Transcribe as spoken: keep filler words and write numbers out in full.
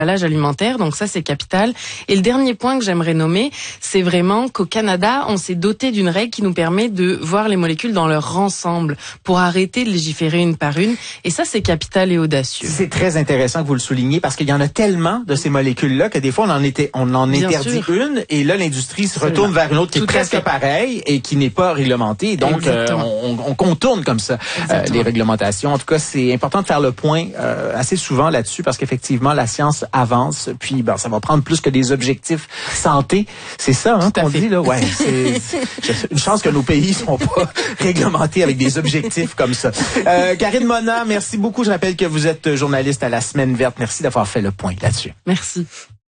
l'emballage alimentaire, donc ça c'est capital. Et le dernier point que j'aimerais nommer, c'est vraiment qu'au Canada, on s'est doté d'une règle qui nous permet de voir les molécules dans leur ensemble pour arrêter de légiférer une par une. Et ça, c'est capital et audacieux. C'est très intéressant que vous le souligniez parce qu'il y en a tellement de ces molécules-là que des fois on en était, on en Bien interdit sûr. une et là l'industrie se Absolument. retourne vers une autre qui Tout est à presque fait. pareille et qui n'est pas réglementée. Donc euh, on, on contourne comme ça euh, les réglementations. En tout cas, c'est important de faire le point euh, assez souvent là-dessus parce qu'effectivement la science avance. Puis ben ça va prendre plus que des objectifs santé. C'est ça hein, qu'on dit là. Ouais, c'est, c'est une chance que nos pays sont pas réglementés avec des objectifs comme ça. Euh, Karine Mona, merci beaucoup. Je rappelle que vous êtes journaliste à la Semaine Verte. Merci d'avoir fait le point là-dessus. Merci.